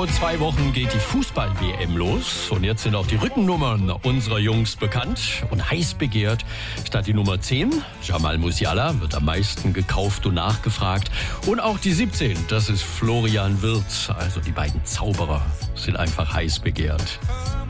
genau 2 Wochen geht die Fußball-WM los. Und jetzt sind auch die Rückennummern unserer Jungs bekannt und heiß begehrt. Statt die Nummer 10, Jamal Musiala, wird am meisten gekauft und nachgefragt. Und auch die 17, das ist Florian Wirtz. Also die beiden Zauberer sind einfach heiß begehrt.